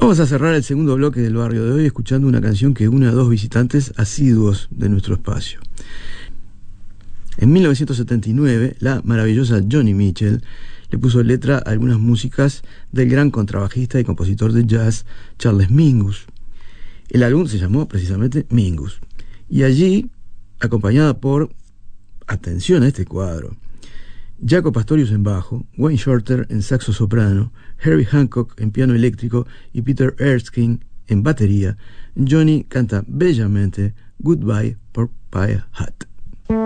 Vamos a cerrar el segundo bloque del barrio de hoy escuchando una canción que une a dos visitantes asiduos de nuestro espacio. En 1979, la maravillosa Joni Mitchell le puso letra a algunas músicas del gran contrabajista y compositor de jazz Charles Mingus. El álbum se llamó precisamente Mingus. Y allí, acompañada por, atención a este cuadro, Jaco Pastorius en bajo, Wayne Shorter en saxo soprano, Herbie Hancock en piano eléctrico y Peter Erskine en batería, Joni canta bellamente Goodbye Porcupine Hat.